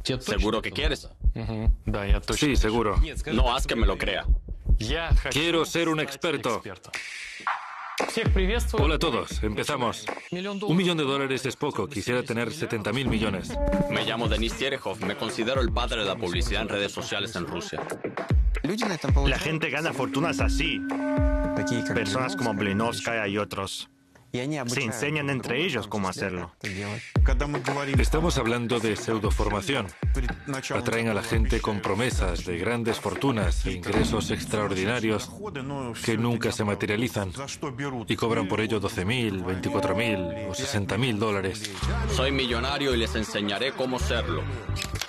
¿Seguro que quieres? Sí, seguro. No haz que me lo crea. Quiero ser un experto. Hola a todos, empezamos. $1 millón es poco, quisiera tener 70.000 millones. Me llamo Denis Terehov, me considero el padre de la publicidad en redes sociales en Rusia. La gente gana fortunas así. Personas como Blinovskaya y otros. Se enseñan entre ellos cómo hacerlo. Estamos hablando de pseudoformación. Atraen a la gente con promesas de grandes fortunas e ingresos extraordinarios que nunca se materializan y cobran por ello 12.000, 24.000 o 60.000 dólares. Soy millonario y les enseñaré cómo serlo.